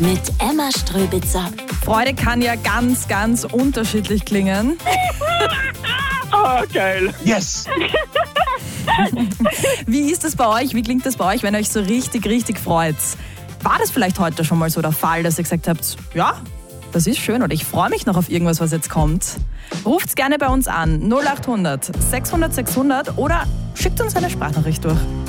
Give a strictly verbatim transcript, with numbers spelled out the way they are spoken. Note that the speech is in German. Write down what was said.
mit Emma Ströbitzer. Freude kann ja ganz, ganz unterschiedlich klingen. Ah, geil. Yes! Wie ist das bei euch? Wie klingt das bei euch, wenn ihr euch so richtig, richtig freut? War das vielleicht heute schon mal so der Fall, dass ihr gesagt habt, ja, das ist schön oder ich freue mich noch auf irgendwas, was jetzt kommt? Ruft's gerne bei uns an, null acht hundert sechshundert sechshundert oder schickt uns eine Sprachnachricht durch.